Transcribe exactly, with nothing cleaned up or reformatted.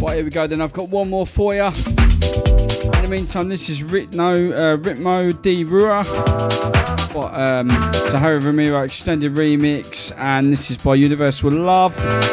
Right, here we go then. I've got one more for you. In the meantime, this is Ritmo, uh, Ritmo Di Rua. What, um, Sahara Ramiro extended remix, and this is by Universal Love.